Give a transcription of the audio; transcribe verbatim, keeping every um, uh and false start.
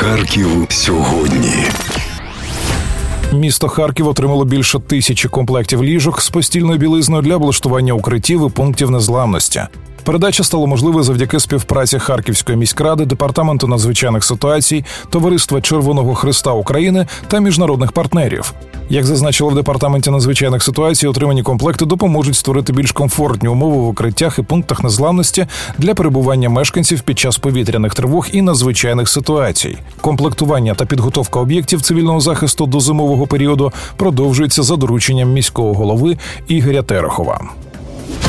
Харків сьогодні. Місто Харків отримало більше тисячі комплектів ліжок з постільною білизною для облаштування укриттів і пунктів незламності. Передача стала можливою завдяки співпраці Харківської міськради, Департаменту надзвичайних ситуацій, Товариства Червоного Хреста України та міжнародних партнерів. Як зазначили в Департаменті надзвичайних ситуацій, отримані комплекти допоможуть створити більш комфортні умови в укриттях і пунктах незламності для перебування мешканців під час повітряних тривог і надзвичайних ситуацій. Комплектування та підготовка об'єктів цивільного захисту до зимового періоду продовжується за дорученням міського голови Ігоря Терехова.